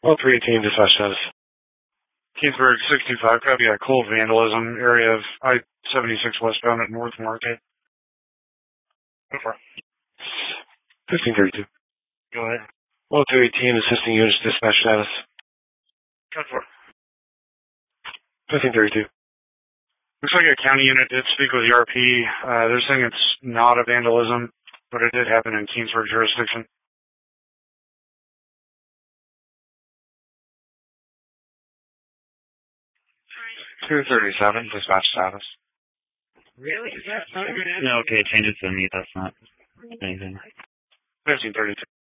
Well, 318, dispatch status. Keithburg 625, copy a cold vandalism area of I-76 westbound at North Market. Go for it. 1532. Go ahead. Well, 218, assisting units, dispatch status. Go for it. 1532. Looks like a county unit did speak with the RP. They're saying it's not a vandalism, but it did happen in Keensburg jurisdiction. $237, dispatch status. Really? Is that not good? No, okay, change it to me. That's not anything. 1532.